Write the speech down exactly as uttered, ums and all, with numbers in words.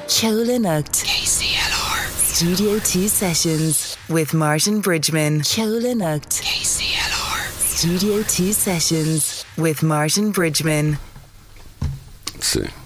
Cholanucht. K C L R. Studio two Sessions with Martin Bridgman. Cholanucht. K C L R. Studio two Sessions with Martin Bridgman. Sì.